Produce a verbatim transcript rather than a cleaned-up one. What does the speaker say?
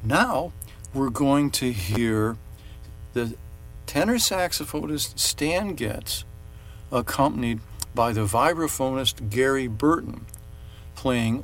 Now we're going to hear the tenor saxophonist Stan Getz, accompanied by the vibraphonist Gary Burton, playing